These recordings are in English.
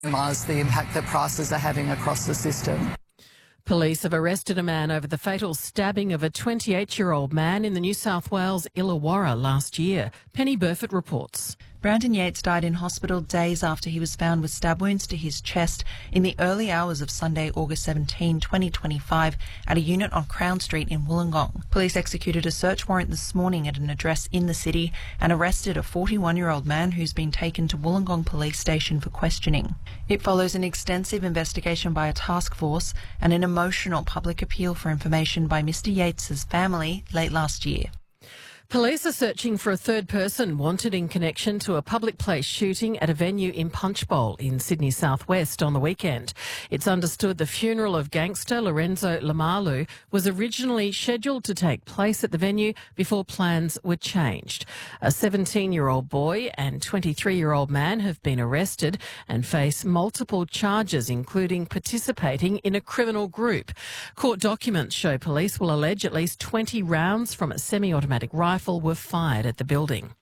minimise the impact that prices are having across the system. Police have arrested a man over the fatal stabbing of a 28-year-old man in the New South Wales Illawarra last year. Penny Burford reports. Brandon Yates died in hospital days after he was found with stab wounds to his chest in the early hours of Sunday, August 17, 2025, at a unit on Crown Street in Wollongong. Police executed a search warrant this morning at an address in the city and arrested a 41-year-old man who's been taken to Wollongong Police Station for questioning. It follows an extensive investigation by a task force and an emotional public appeal for information by Mr Yates's family late last year. Police are searching for a third person wanted in connection to a public place shooting at a venue in Punchbowl in Sydney southwest on the weekend. It's understood the funeral of gangster Lorenzo Lamalu was originally scheduled to take place at the venue before plans were changed. A 17-year-old boy and 23-year-old man have been arrested and face multiple charges, including participating in a criminal group. Court documents show police will allege at least 20 rounds from a semi-automatic rifle were fired at the building.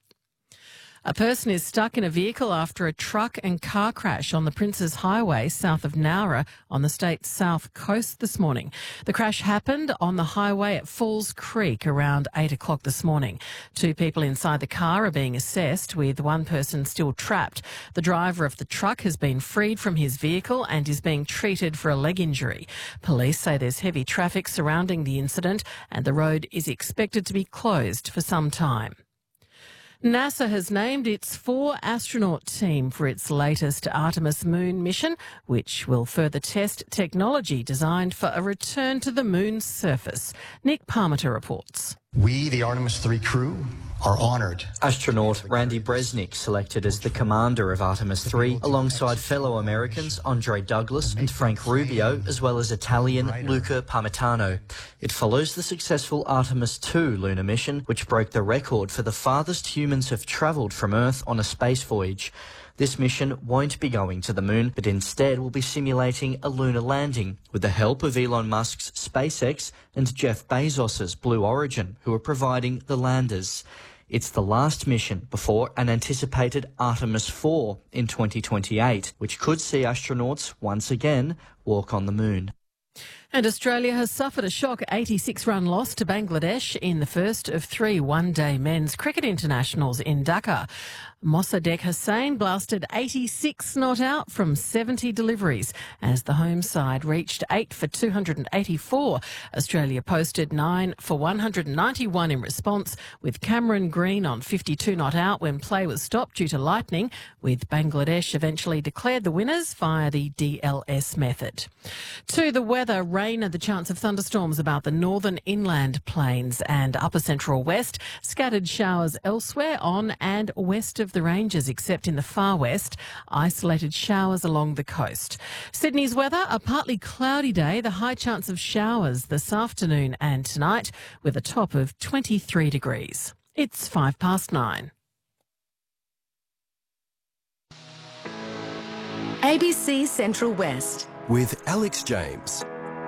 A person is stuck in a vehicle after a truck and car crash on the Princes Highway south of Nowra on the state's south coast this morning. The crash happened on the highway at Falls Creek around 8 o'clock this morning. 2 people inside the car are being assessed, with one person still trapped. The driver of the truck has been freed from his vehicle and is being treated for a leg injury. Police say there's heavy traffic surrounding the incident and the road is expected to be closed for some time. NASA has named its 4-astronaut team for its latest Artemis moon mission, which will further test technology designed for a return to the moon's surface. Nick Parmenter reports. We, the Artemis 3 crew, are honoured. Astronaut Randy Bresnik selected as the commander of Artemis 3 alongside fellow Americans Andre Douglas and Frank Rubio, as well as Italian Luca Parmitano. It follows the successful Artemis 2 lunar mission, which broke the record for the farthest humans have travelled from Earth on a space voyage. This mission won't be going to the moon, but instead will be simulating a lunar landing with the help of Elon Musk's SpaceX and Jeff Bezos's Blue Origin, who are providing the landers. It's the last mission before an anticipated Artemis 4 in 2028, which could see astronauts once again walk on the moon. And Australia has suffered a shock 86-run loss to Bangladesh in the first of 3 one-day men's cricket internationals in Dhaka. Mossadegh Hussain blasted 86 not out from 70 deliveries as the home side reached 8 for 284. Australia posted 9 for 191 in response, with Cameron Green on 52 not out when play was stopped due to lightning, with Bangladesh eventually declared the winners via the DLS method. To the weather, rain and the chance of thunderstorms about the northern inland plains and upper central west, scattered showers elsewhere on and west of the ranges except in the far west, isolated showers along the coast. Sydney's weather, a partly cloudy day, the high chance of showers this afternoon and tonight with a top of 23 degrees. It's 9:05. ABC Central West with Alex James.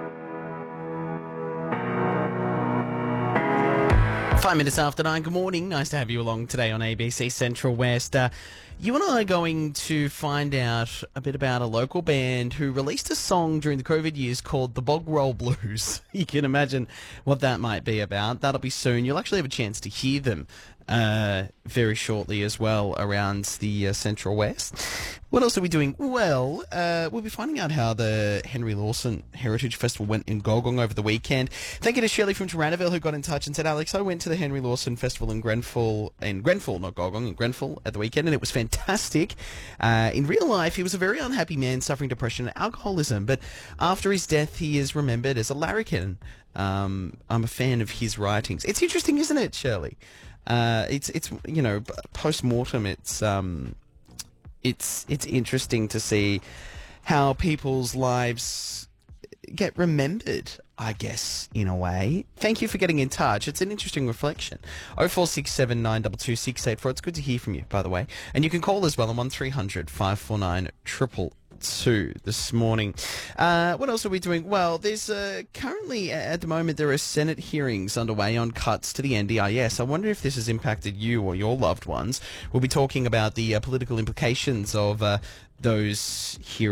5 minutes after 9. Good morning. Nice to have you along today on ABC Central West. You and I are going to find out a bit about a local band who released a song during the COVID years called The Bog Roll Blues. You can imagine what that might be about. That'll be soon. You'll actually have a chance to hear them very shortly as well around the Central West. What else are we doing? Well, we'll be finding out how the Henry Lawson Heritage Festival went in Goulgong over the weekend. Thank you to Shirley from Taranaville who got in touch and said, Alex, I went to the Henry Lawson Festival in Grenfell, not Goulgong, in Grenfell at the weekend, and it was fantastic. In real life, he was a very unhappy man suffering depression and alcoholism, but after his death, he is remembered as a larrikin. I'm a fan of his writings. It's interesting, isn't it, Shirley? It's you know, post-mortem, it's interesting to see how people's lives get remembered, I guess, in a way. Thank you for getting in touch. It's an interesting reflection. 0467 922 684. It's good to hear from you, by the way. And you can call as well on 1300 549 222 this morning. What else are we doing? Well, there's currently, at the moment, there are Senate hearings underway on cuts to the NDIS. I wonder if this has impacted you or your loved ones. We'll be talking about the political implications of those heroes.